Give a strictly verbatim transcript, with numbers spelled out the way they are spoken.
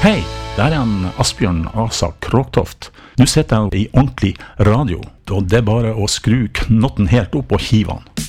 Hei, det er en Asbjørn Asa Kråktoft. Du sitter i ordentlig radio, og det er bare å skru knotten helt opp og hive han.